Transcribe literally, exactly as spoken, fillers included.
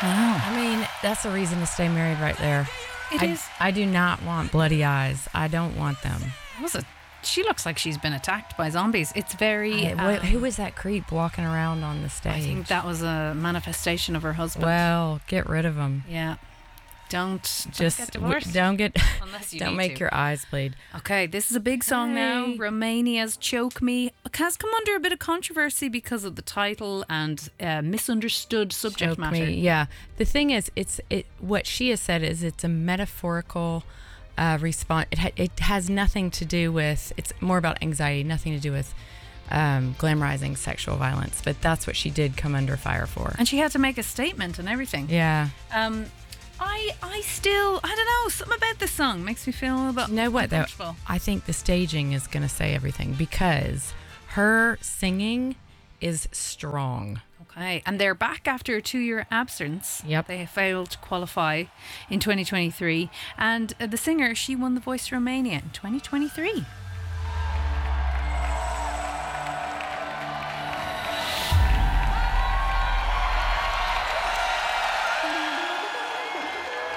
I mean, that's a reason to stay married right there. It I, is. I do not want bloody eyes. I don't want them. Was it? She looks like she's been attacked by zombies. It's very. I, um, wh- who was that creep walking around on the stage? I think that was a manifestation of her husband. Well, get rid of him. Yeah. Don't, don't Just get w- divorced. don't get. Unless you don't need make to. your eyes bleed. Okay, this is a big song now. Hey. Romania's "Choke Me" has come under a bit of controversy because of the title and uh, misunderstood subject Choke matter. me. Yeah. The thing is, it's it. What she has said is it's a metaphorical uh, response. It ha- it has nothing to do with. It's more about anxiety, nothing to do with um, glamorizing sexual violence. But that's what she did come under fire for. And she had to make a statement and everything. Yeah. Um, I I still I don't know, something about this song makes me feel a little bit You know what though? uncomfortable. I think the staging is going to say everything because her singing is strong. Okay, and they're back after a two-year absence. Yep. They failed to qualify in twenty twenty-three, and uh, the singer, she won the Voice of Romania in twenty twenty-three.